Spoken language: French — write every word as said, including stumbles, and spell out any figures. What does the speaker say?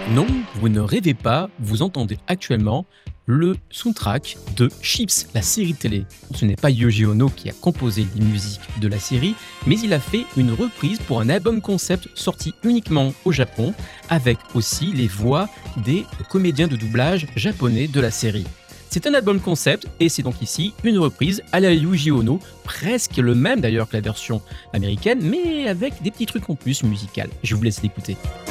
Non, vous ne rêvez pas, vous entendez actuellement le soundtrack de Chips, la série télé. Ce n'est pas Yoji Ono qui a composé les musiques de la série, mais il a fait une reprise pour un album concept sorti uniquement au Japon, avec aussi les voix des comédiens de doublage japonais de la série. C'est un album concept et c'est donc ici une reprise à la Yoji Ono, presque le même d'ailleurs que la version américaine, mais avec des petits trucs en plus musicaux. Je vous laisse l'écouter.